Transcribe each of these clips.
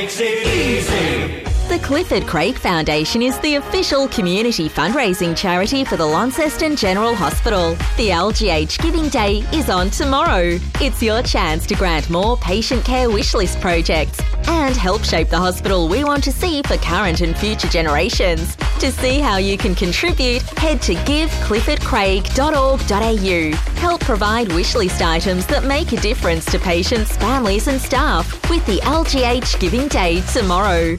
makes it easy. The Clifford Craig Foundation is the official community fundraising charity for the Launceston General Hospital. The LGH Giving Day is on tomorrow. It's your chance to grant more patient care wishlist projects and help shape the hospital we want to see for current and future generations. To see how you can contribute, head to givecliffordcraig.org.au. Help provide wishlist items that make a difference to patients, families and staff with the LGH Giving Day tomorrow.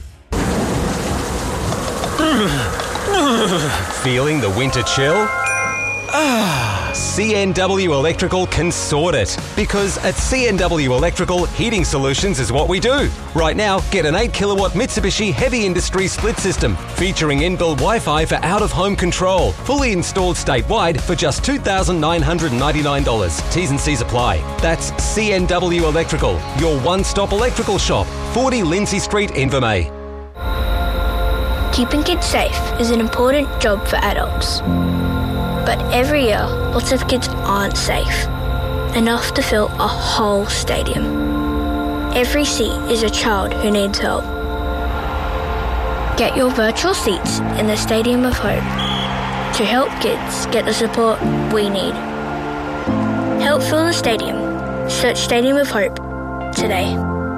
Feeling the winter chill? CNW Electrical can sort it. Because at CNW Electrical, heating solutions is what we do. Right now, get an 8 kilowatt Mitsubishi Heavy Industry split system featuring inbuilt Wi-Fi for out-of-home control. Fully installed statewide for just $2,999. T's and C's apply. That's CNW Electrical, your one-stop electrical shop. 40 Lindsay Street, Invermay. Keeping kids safe is an important job for adults. But every year, lots of kids aren't safe enough to fill a whole stadium. Every seat is a child who needs help. Get your virtual seats in the Stadium of Hope to help kids get the support we need. Help fill the stadium. Search Stadium of Hope today.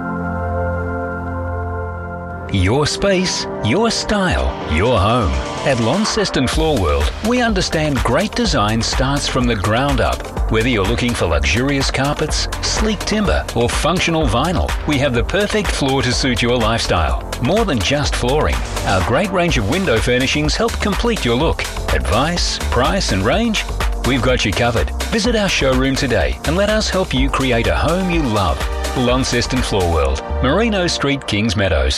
Your space, your style, your home. At Launceston Floor World, we understand great design starts from the ground up. Whether you're looking for luxurious carpets, sleek timber, or functional vinyl, we have the perfect floor to suit your lifestyle. More than just flooring, our great range of window furnishings help complete your look. Advice, price and range? We've got you covered. Visit our showroom today and let us help you create a home you love. Launceston Floor World, Merino Street, Kings Meadows.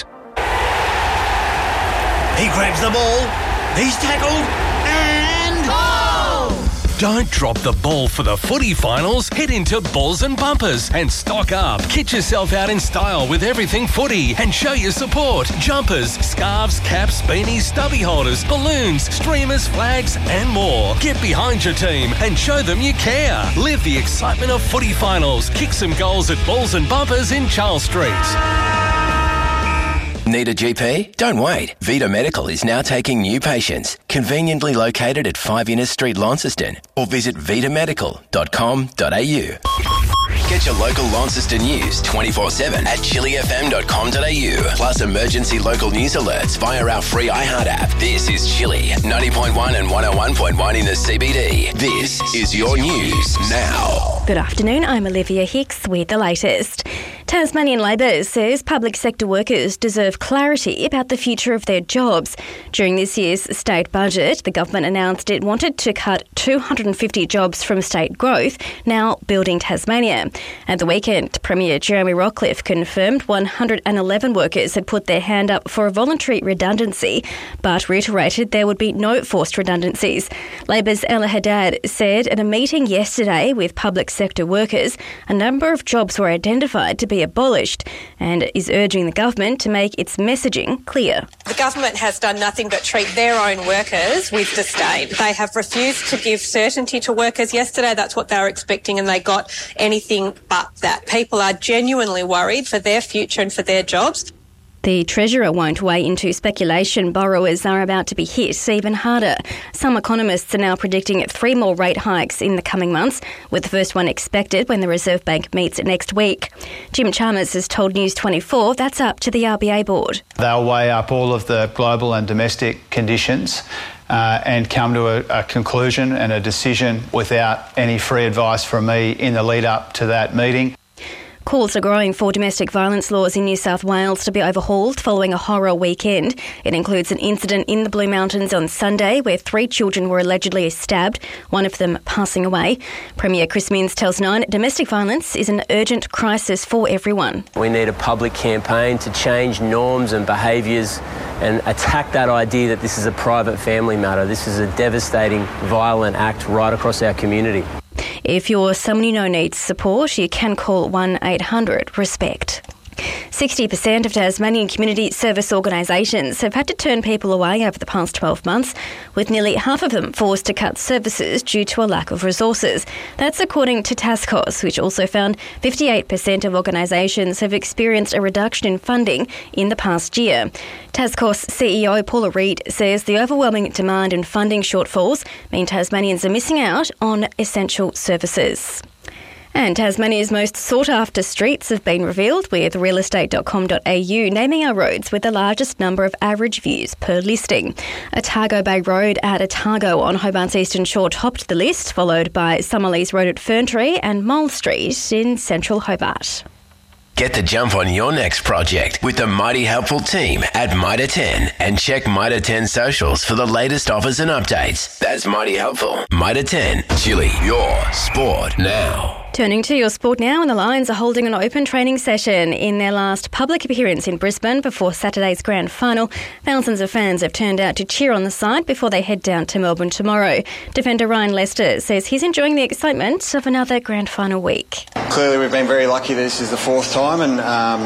He grabs the ball, he's tackled, and goal! Don't drop the ball for the footy finals. Head into Balls and Bumpers and stock up. Kit yourself out in style with everything footy and show your support. Jumpers, scarves, caps, beanies, stubby holders, balloons, streamers, flags and more. Get behind your team and show them you care. Live the excitement of footy finals. Kick some goals at Balls and Bumpers in Charles Street. Need a GP? Don't wait. Vita Medical is now taking new patients. Conveniently located at 5 Innes Street, Launceston. Or visit vitamedical.com.au. Get your local Launceston news 24/7 at chillyfm.com.au. Plus emergency local news alerts via our free iHeart app. This is Chilly, 90.1 and 101.1 in the CBD. This is your news now. Good afternoon, I'm Olivia Hicks with the latest. Tasmanian Labor says public sector workers deserve clarity about the future of their jobs. During this year's state budget, the government announced it wanted to cut 250 jobs from state growth, now building Tasmania. At the weekend, Premier Jeremy Rockliff confirmed 111 workers had put their hand up for a voluntary redundancy, but reiterated there would be no forced redundancies. Labor's Ella Haddad said at a meeting yesterday with public sector workers, a number of jobs were identified to be abolished and is urging the government to make its messaging clear. The government has done nothing but treat their own workers with disdain. They have refused to give certainty to workers. Yesterday, that's what they were expecting, and they got anything but that. People are genuinely worried for their future and for their jobs. The Treasurer won't weigh into speculation borrowers are about to be hit even harder. Some economists are now predicting 3 more rate hikes in the coming months, with the first one expected when the Reserve Bank meets next week. Jim Chalmers has told News 24 that's up to the RBA board. They'll weigh up all of the global and domestic conditions and come to a conclusion and a decision without any free advice from me in the lead up to that meeting. Calls are growing for domestic violence laws in New South Wales to be overhauled following a horror weekend. It includes an incident in the Blue Mountains on Sunday where 3 children were allegedly stabbed, one of them passing away. Premier Chris Minns tells Nine domestic violence is an urgent crisis for everyone. We need a public campaign to change norms and behaviours and attack that idea that this is a private family matter. This is a devastating, violent act right across our community. If you're someone you know needs support, you can call 1-800-RESPECT. 60% of Tasmanian community service organisations have had to turn people away over the past 12 months, with nearly half of them forced to cut services due to a lack of resources. That's according to TASCOS, which also found 58% of organisations have experienced a reduction in funding in the past year. TASCOS CEO Paula Reid says the overwhelming demand and funding shortfalls mean Tasmanians are missing out on essential services. And Tasmania's most sought-after streets have been revealed, with realestate.com.au naming our roads with the largest number of average views per listing. Otago Bay Road at Otago on Hobart's Eastern Shore topped the list, followed by Summerlees Road at Ferntree and Mole Street in central Hobart. Get the jump on your next project with the Mighty Helpful team at Mitre 10 and check Mitre 10 socials for the latest offers and updates. That's Mighty Helpful. Mitre 10, Chili, your sport now. Turning to your sport now, and the Lions are holding an open training session in their last public appearance in Brisbane before Saturday's grand final. Thousands of fans have turned out to cheer on the side before they head down to Melbourne tomorrow. Defender Ryan Lester says he's enjoying the excitement of another grand final week. Clearly we've been very lucky that this is the fourth time, and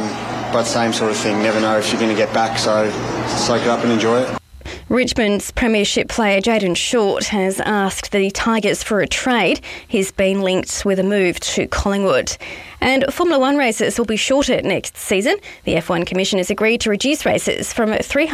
but same sort of thing, never know if you're going to get back, so soak it up and enjoy it. Richmond's premiership player Jayden Short has asked the Tigers for a trade. He's been linked with a move to Collingwood. And Formula One races will be shorter next season. The F1 Commission has agreed to reduce races from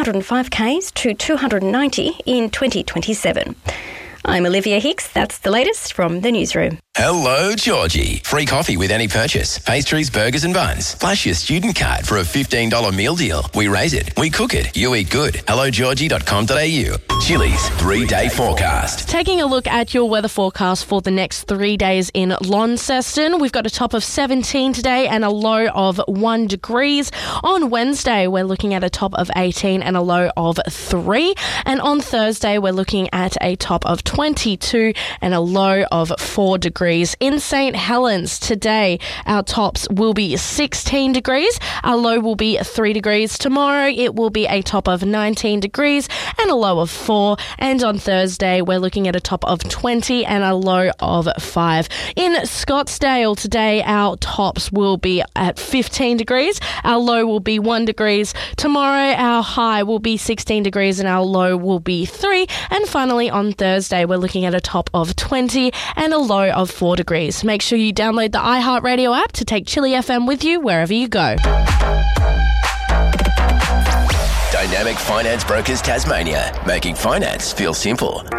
305Ks to 290 in 2027. I'm Olivia Hicks. That's the latest from the newsroom. Hello, Georgie. Free coffee with any purchase. Pastries, burgers and buns. Flash your student card for a $15 meal deal. We raise it. We cook it. You eat good. HelloGeorgie.com.au. Chili's 3-day forecast. Taking a look at your weather forecast for the next 3 days in Launceston. We've got a top of 17 today and a low of 1 degrees. On Wednesday, we're looking at a top of 18 and a low of 3. And on Thursday, we're looking at a top of 22 and a low of 4 degrees. In St. Helens today, our tops will be 16 degrees. Our low will be 3 degrees. Tomorrow, it will be a top of 19 degrees and a low of 4. And on Thursday, we're looking at a top of 20 and a low of 5. In Scottsdale today, our tops will be at 15 degrees. Our low will be 1 degrees. Tomorrow, our high will be 16 degrees and our low will be 3. And finally, on Thursday, we're looking at a top of 20 and a low of 4 degrees. Make sure you download the iHeartRadio app to take Chili FM with you wherever you go. Dynamic Finance Brokers Tasmania, making finance feel simple.